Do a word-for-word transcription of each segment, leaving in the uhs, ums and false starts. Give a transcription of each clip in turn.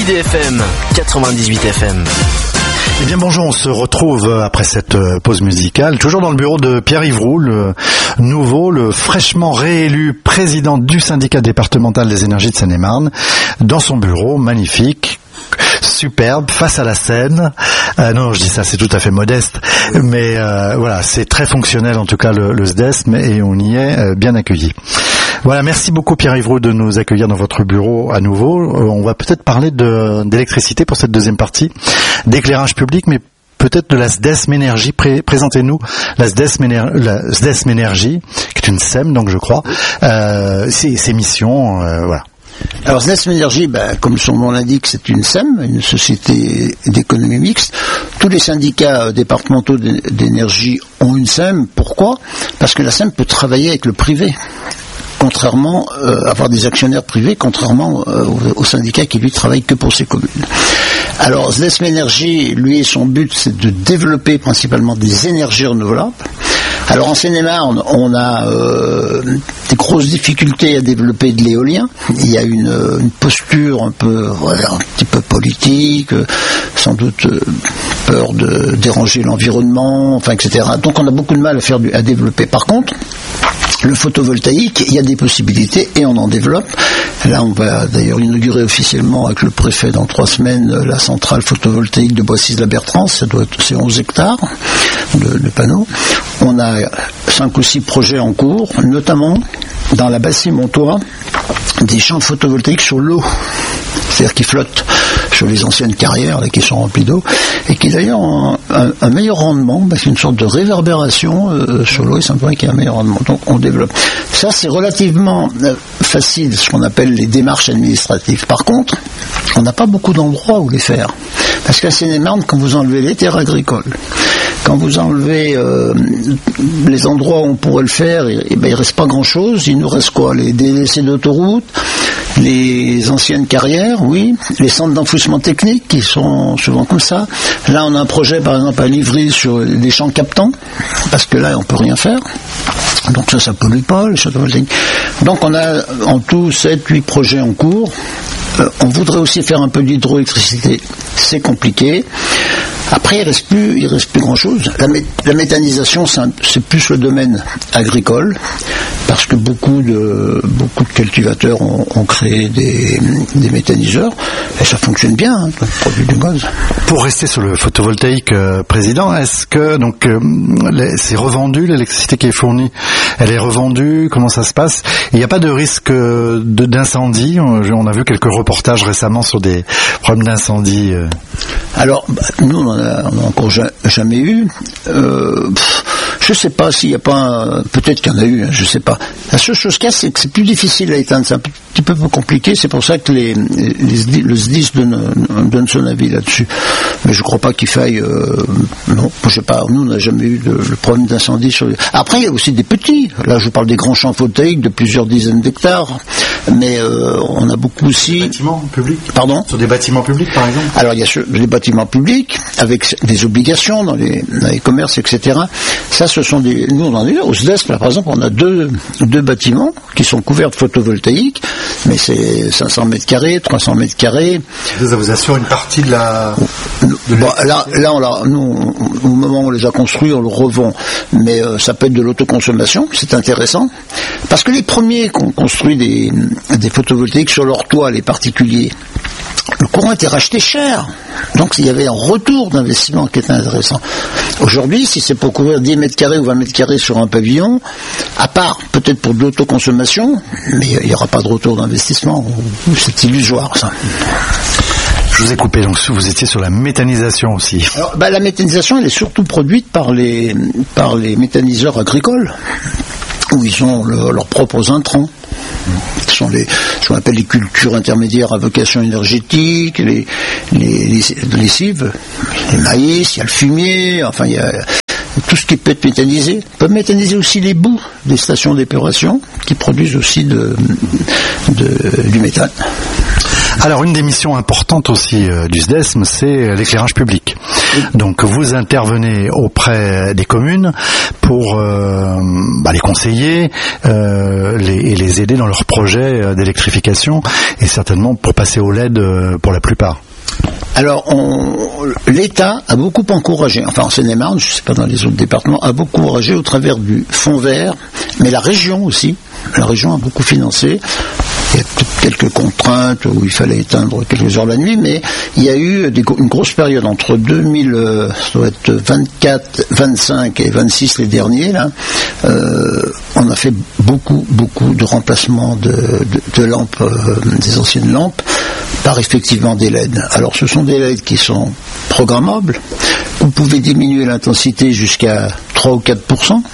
Sud F M, quatre-vingt-dix-huit F M. Eh bien bonjour, on se retrouve après cette pause musicale, toujours dans le bureau de Pierre-Yves Roux, le nouveau, le fraîchement réélu président du syndicat départemental des énergies de Seine-et-Marne, dans son bureau magnifique, superbe, face à la Seine. Euh, non, je dis ça, c'est tout à fait modeste, mais euh, voilà, c'est très fonctionnel en tout cas le, le S D E S M, et on y est euh, bien accueilli. Voilà, merci beaucoup Pierre-Yves Roux de nous accueillir dans votre bureau à nouveau. Euh, on va peut-être parler de, d'électricité pour cette deuxième partie, d'éclairage public, mais peut-être de la S D E S M Énergie. Pré- présentez-nous la S D E S M, Éner- la S D E S M Énergie, qui est une S E M, donc je crois, euh, ses, ses missions, euh, voilà. Alors S D E S M Énergie, ben, comme son nom l'indique, c'est une S E M, une société d'économie mixte. Tous les syndicats départementaux d'énergie ont une S E M. Pourquoi ? Parce que la S E M peut travailler avec le privé. Contrairement, euh, avoir des actionnaires privés, contrairement euh, au, au syndicat qui lui travaille que pour ses communes. Alors, S D E S M Énergie, lui, son but, c'est de développer principalement des énergies renouvelables. Alors, en Seine-et-Marne, on a euh, des grosses difficultés à développer de l'éolien. Il y a une, une posture un peu, voilà, un petit peu politique, euh, sans doute euh, peur de déranger l'environnement, enfin, et cetera. Donc, on a beaucoup de mal à faire du, à développer. Par contre, le photovoltaïque, il y a des possibilités et on en développe. Là, on va d'ailleurs inaugurer officiellement avec le préfet dans trois semaines la centrale photovoltaïque de Boissy-la-Bertrand. Ça doit être, c'est onze hectares de, de panneaux. On a cinq ou six projets en cours, notamment dans la Bassine Montois, des champs photovoltaïques sur l'eau, c'est-à-dire qui flottent sur les anciennes carrières là, qui sont remplies d'eau, et qui d'ailleurs ont un, un meilleur rendement, parce qu'il y a une sorte de réverbération euh, sur l'eau, et simplement qu'il y a un meilleur rendement. Donc on développe. Ça, c'est relativement euh, facile, ce qu'on appelle les démarches administratives. Par contre, on n'a pas beaucoup d'endroits où les faire. Parce qu'à Seine-et-Marne, quand vous enlevez les terres agricoles, quand vous enlevez euh, les endroits où on pourrait le faire, et, et ben, il ne reste pas grand-chose. Il nous reste quoi ? Les délaissés d'autoroute, les anciennes carrières, oui, les centres d'enfouissement technique qui sont souvent comme ça. Là, on a un projet, par exemple, à Livry sur les champs captants, parce que là, on ne peut rien faire. Donc ça, ça ne pollue pas, les photovoltaïques. Donc on a en tout sept huit projets en cours. Euh, on voudrait aussi faire un peu d'hydroélectricité. C'est compliqué. Après, il reste plus, il reste plus grand-chose. La, mé- la méthanisation, c'est, un, c'est plus le domaine agricole, parce que beaucoup de beaucoup de cultivateurs ont, ont créé des, des méthaniseurs, et ça fonctionne bien, hein, ça produit du gaz. Pour rester sur le photovoltaïque, euh, président, est-ce que donc euh, les, c'est revendu, l'électricité qui est fournie, elle est revendue, comment ça se passe ? Il n'y a pas de risque euh, de, d'incendie ? On a vu quelques reportages récemment sur des problèmes d'incendie. Euh. Alors, bah, nous, on n'en a, a encore ja, jamais eu. Euh, pff, je ne sais pas s'il n'y a pas... Un, peut-être qu'il y en a eu, hein, je ne sais pas. La seule chose qu'il y a, c'est que c'est plus difficile à éteindre. C'est un petit peu plus compliqué. C'est pour ça que les, les, le S D I S donne, donne son avis là-dessus. Mais je ne crois pas qu'il faille... Euh, non, je sais pas. Nous, on n'a jamais eu de, le problème d'incendie. Sur les... Après, il y a aussi des petits. Là, je parle des grands champs photovoltaïques de plusieurs dizaines d'hectares. Mais euh, on a beaucoup aussi... Des bâtiments publics ? Pardon ? Sur des bâtiments publics, par exemple ? Alors, il y a sur, les bâtiments publics, avec des obligations dans les, dans les commerces, et cetera. Ça, ce sont des... Nous, on en a au S D E S, là, par exemple, on a deux, deux bâtiments qui sont couverts de photovoltaïque, mais c'est cinq cents mètres carrés, trois cents mètres carrés. Ça vous assure une partie de la... De bon, là, là on l'a, nous, au moment où on les a construits, on le revend. Mais euh, ça peut être de l'autoconsommation, c'est intéressant. Parce que les premiers qui ont construit des, des photovoltaïques sur leur toit, les particuliers, le courant était racheté cher. Donc il y avait un retour d'investissement qui était intéressant. Aujourd'hui, si c'est pour couvrir dix mètres carrés ou vingt mètres carrés sur un pavillon, à part peut-être pour de l'autoconsommation, mais il n'y aura pas de retour d'investissement. C'est illusoire, ça. Je vous ai coupé, donc vous étiez sur la méthanisation aussi. Alors, bah, la méthanisation, elle est surtout produite par les, par les méthaniseurs agricoles, où ils ont le, leurs propres intrants. Ce sont les, ce qu'on appelle les cultures intermédiaires à vocation énergétique, les, les, les, les lessives, les maïs, il y a le fumier, enfin il y a tout ce qui peut être méthanisé. On peut méthaniser aussi les boues des stations d'épuration qui produisent aussi de, de, du méthane. Alors, une des missions importantes aussi euh, du S D E S M, c'est l'éclairage public. Donc vous intervenez auprès des communes pour euh, bah, les conseiller euh, les, et les aider dans leurs projets d'électrification et certainement pour passer au L E D pour la plupart. Alors, on, l'État a beaucoup encouragé, enfin en Seine-et-Marne, je ne sais pas dans les autres départements, a beaucoup encouragé au travers du fonds vert, mais la région aussi, la région a beaucoup financé. Il y a peut-être quelques contraintes où il fallait éteindre quelques heures la nuit, mais il y a eu des, une grosse période entre deux mille, euh, ça doit être vingt-quatre, vingt-cinq et vingt-six les derniers, là. Euh, on a fait beaucoup, beaucoup de remplacements de, de, de lampes, euh, des anciennes lampes, par effectivement des L E D. Alors ce sont des L E D qui sont programmables. Vous pouvez diminuer l'intensité jusqu'à trois ou quatre pour cent.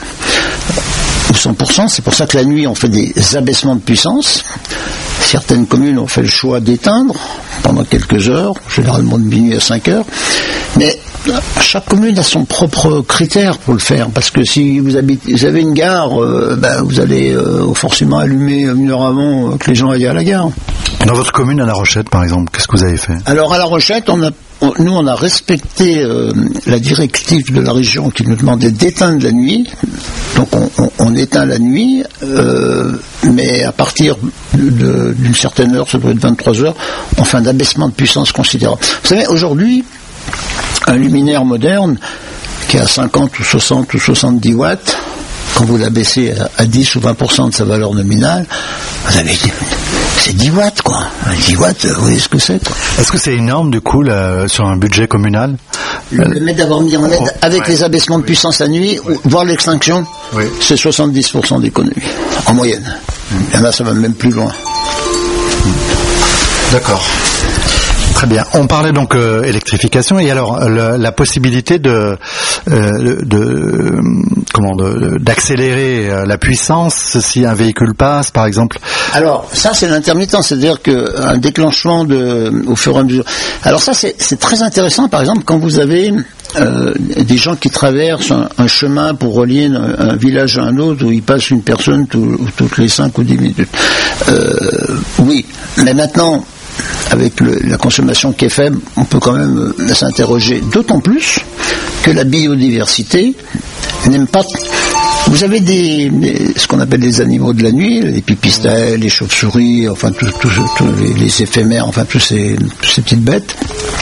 Ou cent pour cent, c'est pour ça que la nuit on fait des abaissements de puissance. Certaines communes ont fait le choix d'éteindre pendant quelques heures, généralement de minuit à cinq heures, mais chaque commune a son propre critère pour le faire, parce que si vous, habitez, vous avez une gare, euh, ben vous allez euh, forcément allumer une heure avant que les gens aillent à la gare. Dans votre commune, à La Rochette par exemple, qu'est-ce que vous avez fait ? Alors à La Rochette, on a nous, on a respecté euh, la directive de la région qui nous demandait d'éteindre la nuit. Donc, on, on, on éteint la nuit, euh, mais à partir de, de, d'une certaine heure, ça doit être vingt-trois heures, on fait un abaissement de puissance considérable. Vous savez, aujourd'hui, un luminaire moderne qui a cinquante ou soixante ou soixante-dix watts, quand vous l'abaissez à dix ou vingt pour cent de sa valeur nominale, vous avez c'est dix watts, quoi. dix watts, vous voyez ce que c'est, quoi. Est-ce que c'est énorme, du coup, là, sur un budget communal ? Le, le fait d'avoir mis en aide, avec ouais. les abaissements de puissance la nuit, oui. voire l'extinction, oui. c'est soixante-dix pour cent d'économie, en moyenne. Mmh. Et là, ça va même plus loin. Mmh. D'accord. Très bien. On parlait donc euh, électrification et alors le, la possibilité de, euh, de comment de, d'accélérer euh, la puissance si un véhicule passe, par exemple. Alors ça c'est l'intermittence, c'est-à-dire que un déclenchement de au fur et à mesure. Alors ça c'est, c'est très intéressant, par exemple quand vous avez euh, des gens qui traversent un, un chemin pour relier un, un village à un autre où il passe une personne tout, toutes les cinq ou dix minutes. Euh, oui, mais maintenant. Avec le, la consommation qui est faible, on peut quand même euh, s'interroger, d'autant plus que la biodiversité n'aime pas... Vous avez des, des, ce qu'on appelle des animaux de la nuit, les pipistrelles, les chauves-souris, enfin tous les, les éphémères, enfin tous ces, ces petites bêtes.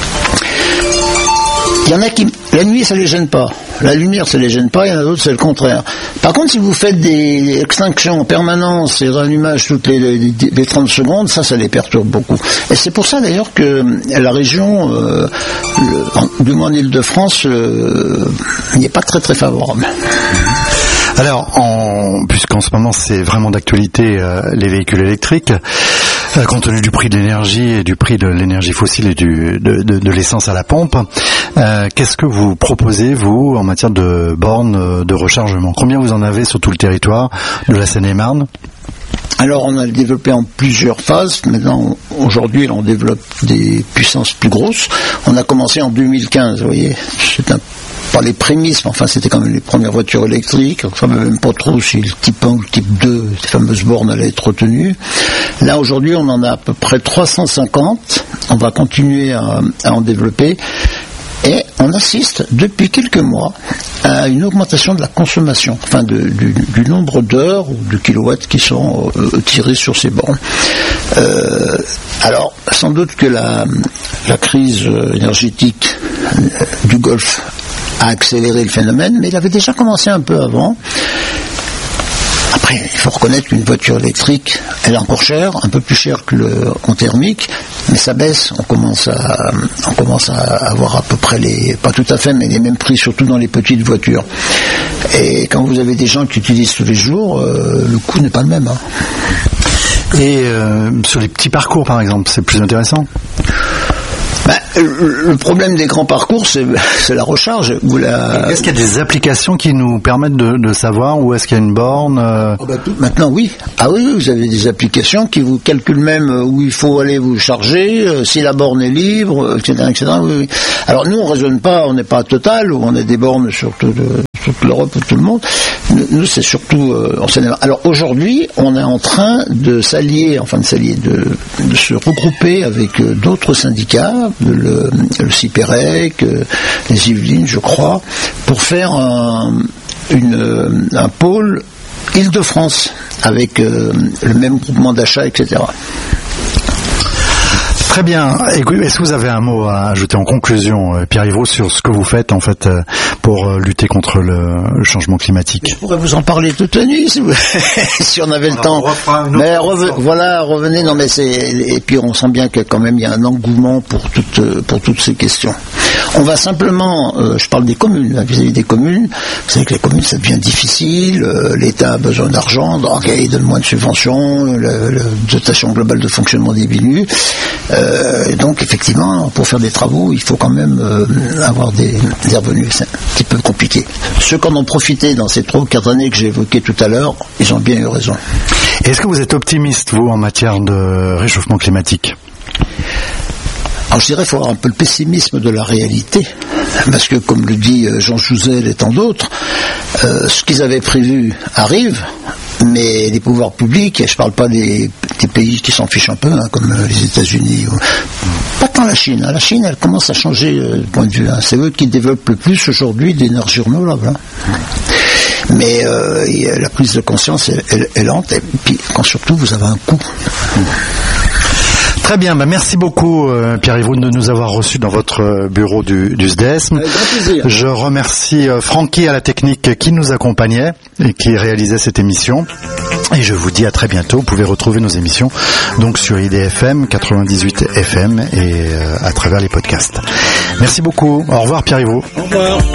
Il y en a qui, la nuit, ça les gêne pas. La lumière, ça les gêne pas. Il y en a d'autres, c'est le contraire. Par contre, si vous faites des extinctions en permanence et rallumages toutes les, les, les trente secondes, ça, ça les perturbe beaucoup. Et c'est pour ça, d'ailleurs, que la région, euh, le, en, du moins en Île-de-France, euh, n'est pas très, très favorable. Alors, en, puisqu'en ce moment, c'est vraiment d'actualité, euh, les véhicules électriques, euh, compte tenu du prix de l'énergie et du prix de l'énergie fossile et du, de, de, de l'essence à la pompe, euh, qu'est-ce que vous proposez, vous, en matière de bornes de rechargement ? Combien vous en avez sur tout le territoire de la Seine-et-Marne ? Alors, on a développé en plusieurs phases. Maintenant, aujourd'hui, on développe des puissances plus grosses. On a commencé en deux mille quinze, vous voyez. C'est un pas les prémices, mais enfin c'était quand même les premières voitures électriques, on ne savait même pas trop si le type un ou le type deux, ces fameuses bornes allaient être retenues. Là aujourd'hui on en a à peu près trois cent cinquante, on va continuer à, à en développer, et on assiste depuis quelques mois à une augmentation de la consommation, enfin de, du, du nombre d'heures ou de kilowatts qui sont euh, tirés sur ces bornes. Euh, alors sans doute que la, la crise énergétique du Golfe a accéléré le phénomène, mais il avait déjà commencé un peu avant. Après, il faut reconnaître qu'une voiture électrique, elle est encore chère, un peu plus chère que le en thermique, mais ça baisse. On commence à, on commence à avoir à peu près les, pas tout à fait, mais les mêmes prix, surtout dans les petites voitures. Et quand vous avez des gens qui utilisent tous les jours, euh, le coût n'est pas le même. Hein. Et euh, sur les petits parcours, par exemple, c'est plus intéressant ? Ben, le problème des grands parcours, c'est, c'est la recharge. Ou la... Est-ce qu'il y a des applications qui nous permettent de, de savoir où est-ce qu'il y a une borne euh... oh ben, tout, Maintenant, oui. Ah oui, oui, vous avez des applications qui vous calculent même où il faut aller vous charger, euh, si la borne est libre, et cetera, et cetera. Oui, oui. Alors nous, on ne raisonne pas, on n'est pas à Total, où on a des bornes sur, tout, de, toute l'Europe ou tout le monde. Nous, c'est surtout euh, en Seine-et-Marne. Alors aujourd'hui, on est en train de s'allier, enfin de s'allier, de, de se regrouper avec euh, d'autres syndicats, le, le Cipérec, euh, les Yvelines, je crois, pour faire un, une, un pôle Île-de-France avec euh, le même groupement d'achat, et cetera. Très bien. Est-ce que vous avez un mot à ajouter en conclusion, Pierre Ivrault, sur ce que vous faites en fait pour lutter contre le changement climatique? Je pourrais vous en parler toute la nuit si, vous... si on avait le Alors, temps. Mais reve... voilà, revenez. Non, mais c'est et puis on sent bien que quand même il y a un engouement pour toutes pour toutes ces questions. On va simplement, euh, je parle des communes, là, vis-à-vis des communes. Vous savez que les communes, ça devient difficile. Euh, L'État a besoin d'argent, donc il donne moins de subventions, la dotation globale de fonctionnement diminue. Euh, donc effectivement, pour faire des travaux, il faut quand même euh, avoir des, des revenus. C'est un petit peu compliqué. Ceux qui en ont profité dans ces trois ou quatre années que j'ai évoquées tout à l'heure, ils ont bien eu raison. Est-ce que vous êtes optimiste, vous, en matière de réchauffement climatique ? Alors je dirais qu'il faut avoir un peu le pessimisme de la réalité, parce que comme le dit Jean Jouzel et tant d'autres, euh, ce qu'ils avaient prévu arrive, mais les pouvoirs publics, et je ne parle pas des, des pays qui s'en fichent un peu, hein, comme les États-Unis, ou, pas tant la Chine. Hein. La Chine, elle commence à changer euh, de point de vue. Hein. C'est eux qui développent le plus aujourd'hui d'énergie renouvelable. Hein. Mais euh, la prise de conscience est, est, est lente, et puis quand surtout vous avez un coût. Très bien, bah merci beaucoup euh, Pierre Ivrault de nous avoir reçus dans votre bureau du, du S D E S M. Avec grand plaisir. Je remercie euh, Francky à la technique qui nous accompagnait et qui réalisait cette émission. Et je vous dis à très bientôt. Vous pouvez retrouver nos émissions donc sur I D F M, quatre-vingt-dix-huit F M et euh, à travers les podcasts. Merci beaucoup. Au revoir Pierre Ivrault. Au revoir.